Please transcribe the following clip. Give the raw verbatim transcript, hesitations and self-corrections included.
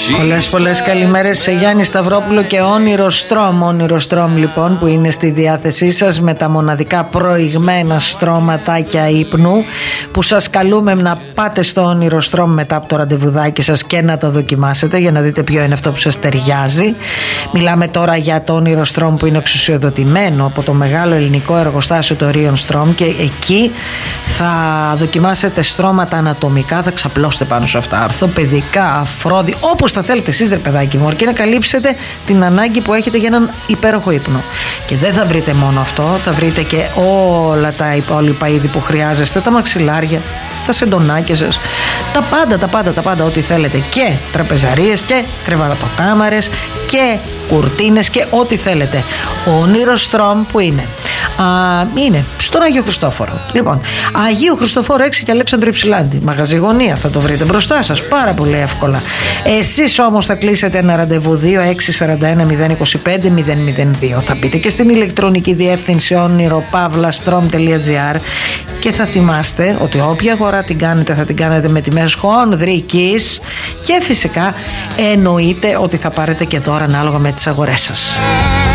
Πολλές πολλές καλημέρες σε Γιάννη Σταυρόπουλο και Όνειρο Στρώμ. Όνειρο Στρώμ λοιπόν που είναι στη διάθεσή σας με τα μοναδικά προηγμένα στρώματάκια ύπνου που σας καλούμε να πάτε στο Όνειρο Στρώμ μετά από το ραντεβουδάκι σας και να τα δοκιμάσετε για να δείτε ποιο είναι αυτό που σας ταιριάζει. Μιλάμε τώρα για το Όνειρο Στρώμ που είναι εξουσιοδοτημένο από το μεγάλο ελληνικό εργοστάσιο το Orion Strom και εκεί θα δοκιμάσετε στρώματα ανατομικά, θα ξαπλώσετε πάνω σε αυτά, αρθοπαιδικά, αφρόδι, όπως τα θέλετε εσείς ρε παιδάκι μου, και να καλύψετε την ανάγκη που έχετε για έναν υπέροχο ύπνο. Και δεν θα βρείτε μόνο αυτό, θα βρείτε και όλα τα υπόλοιπα είδη που χρειάζεστε, τα μαξιλάρια, τα σεντονάκια σας, τα πάντα, τα πάντα, τα πάντα, ό,τι θέλετε, και τραπεζαρίες και κρεβατοκάμαρες και κουρτίνες και ό,τι θέλετε. Ο Όνειρο Στρώμ που είναι Α, είναι στον Άγιο Χριστόφορο. Λοιπόν, Αγίου Χριστοφόρου έξι και Αλέξανδρου Υψηλάντη. Μαγαζί γωνία, θα το βρείτε μπροστά σας πάρα πολύ εύκολα. Εσείς όμως θα κλείσετε ένα ραντεβού δύο έξι τέσσερα ένα μηδέν δύο πέντε μηδέν μηδέν δύο. Θα μπείτε και στην ηλεκτρονική διεύθυνση όνειρο παύλα στρομ τελεία τζι άρ και θα θυμάστε ότι όποια αγορά την κάνετε θα την κάνετε με τιμές χονδρικής και φυσικά εννοείται ότι θα πάρετε και δώρα ανάλογα με τις αγορές σας.